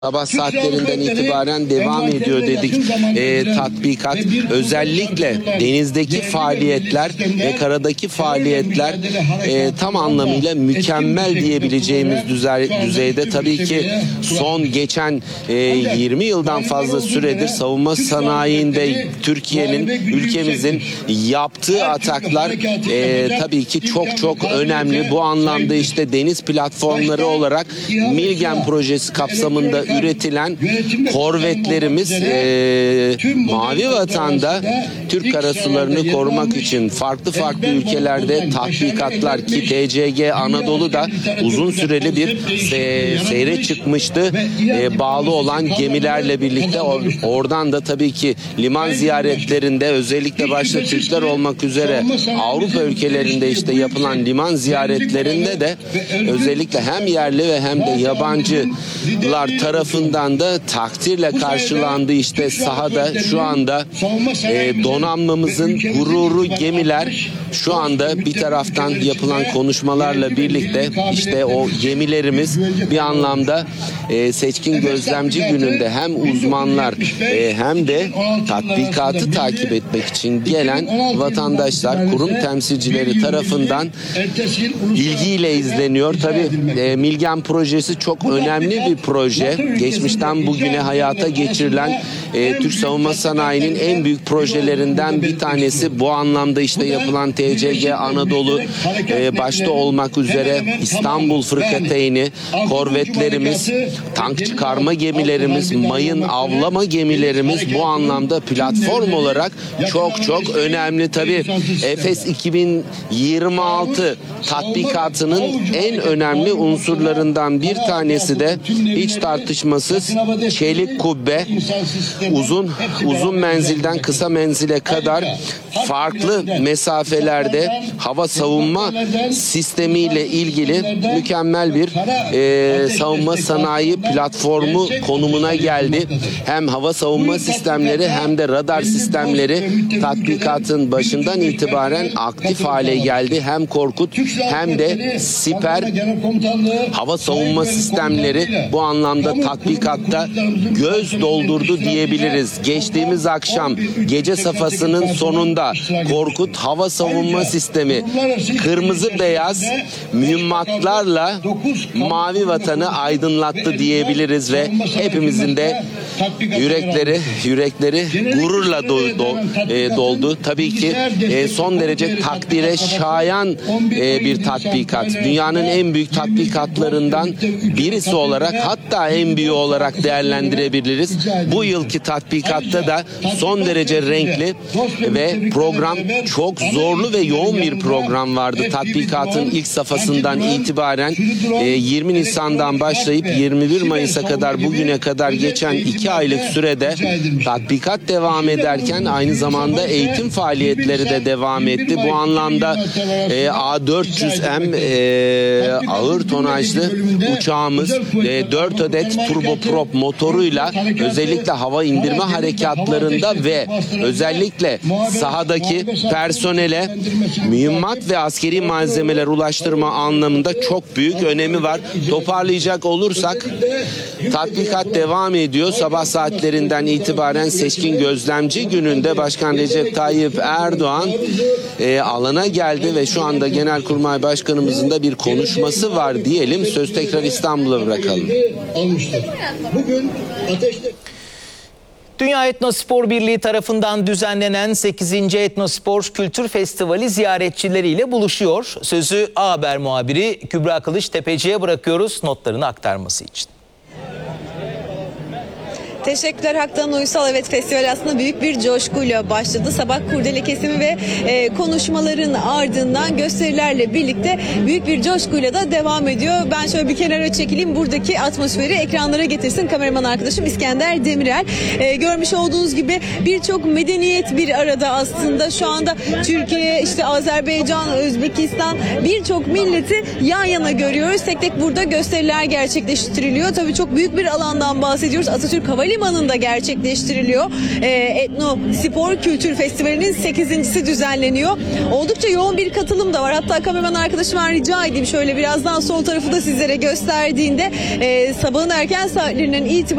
Sabah saatlerinden itibaren devam ediyor dedik tatbikat. Özellikle denizdeki faaliyetler ve karadaki faaliyetler tam anlamıyla mükemmel diyebileceğimiz düzeyde. Tabii ki son geçen 20 yıldan fazla süredir savunma sanayinde Türkiye'nin, ülkemizin yaptığı ataklar tabii ki çok önemli. Bu anlamda işte deniz platformları olarak Milgen projesi kapsamında üretilen korvetlerimiz Mavi Vatan'da Türk karasularını korumak için farklı ülkelerde tatbikatlar ki TCG Anadolu'da uzun süreli bir seyre çıkmıştı. Bağlı olan gemilerle birlikte oradan da tabii ki liman ziyaretlerinde özellikle başta Türkler olmak üzere Avrupa ülkelerinde işte yapılan liman ziyaretlerinde de özellikle hem yerli ve hem de yabancılar tarafından da takdirle karşılandı. İşte sahada şu anda donanmamızın gururu gemiler şu anda bir taraftan yapılan konuşmalarla birlikte işte o gemilerimiz bir anlamda seçkin gözlemci gününde hem uzmanlar hem de tatbikatı takip etmek için gelen vatandaşlar, kurum temsilcileri tarafından ilgiyle izleniyor. Tabii Milgen projesi çok önemli bir proje. Geçmişten bugüne hayata geçirilen Türk savunma sanayinin en büyük projelerinden bir tanesi. Bu anlamda işte yapılan TCG Anadolu başta olmak üzere İstanbul fırkateyni, korvetlerimiz, tank çıkarma gemilerimiz, mayın avlama gemilerimiz bu anlamda platform olarak çok önemli. Tabii Efes 2026 tatbikatının en önemli unsurlarından bir tanesi de hiç tartışmasız çelik kubbe, uzun menzilden kısa menzile kadar farklı mesafelerde hava savunma sistemiyle ilgili mükemmel bir savunma sanayi platformu konumuna geldi. Hem hava savunma sistemleri hem de radar sistemleri tatbikatın başından itibaren aktif hale geldi. Hem Korkut hem de Siper hava savunma sistemleri bu anlamda tatbikatta göz doldurdu diyebiliriz. Geçtiğimiz akşam gece safhasının sonunda Korkut hava savunma sistemi kırmızı beyaz mühimmatlarla Mavi Vatan'ı aydınlattı diyebiliriz ve hepimizin de yürekleri gururla doldu. Tabii ki son derece takdire şayan bir tatbikat. Dünyanın en büyük tatbikatlarından birisi olarak, hatta en büyüğü olarak değerlendirebiliriz. Bu yılki tatbikatta da son derece renkli ve program çok zorlu ve yoğun bir program vardı. Tatbikatın ilk safhasından itibaren 20 Nisan'dan başlayıp 21 Mayıs'a kadar bugüne kadar geçen 2 aylık sürede tatbikat devam ederken aynı zamanda eğitim faaliyetleri de devam etti. Bu anlamda A400M ağır tonajlı uçağımız 4 adet turboprop motoruyla özellikle hava indirme harekatlarında ve özellikle sahadaki personele mühimmat ve askeri malzemeler ulaştırma anlamında çok büyük önemi var. Toparlayacak olursak tatbikat devam ediyor. Sabah saatlerinden itibaren seçkin gözlemci gününde Başkan Recep Tayyip Erdoğan alana geldi ve şu anda Genelkurmay Başkanımızın da bir konuşması var diyelim. Söz tekrar İstanbul'a bırakalım. Dünya Etnospor Birliği tarafından düzenlenen 8. Etnospor Kültür Festivali ziyaretçileriyle buluşuyor. Sözü A Haber muhabiri Kübra Kılıç Tepeci'ye bırakıyoruz notlarını aktarması için. Teşekkürler Haktan Uysal. Evet, festival aslında büyük bir coşkuyla başladı. Sabah kurdele kesimi ve konuşmaların ardından gösterilerle birlikte büyük bir coşkuyla da devam ediyor. Ben şöyle bir kenara çekileyim. Buradaki atmosferi ekranlara getirsin kameraman arkadaşım İskender Demirel. Görmüş olduğunuz gibi birçok medeniyet bir arada aslında. Şu anda Türkiye, işte Azerbaycan, Özbekistan birçok milleti yan yana görüyoruz. Tek tek burada gösteriler gerçekleştiriliyor. Tabii çok büyük bir alandan bahsediyoruz. Atatürk Havalimanı Havalimanı'nda gerçekleştiriliyor. Etno Spor Kültür Festivali'nin 8.'si düzenleniyor. Oldukça yoğun bir katılım da var. Hatta kameraman arkadaşıma rica edeyim şöyle birazdan sol tarafı da sizlere gösterdiğinde sabahın erken saatlerinden itibaren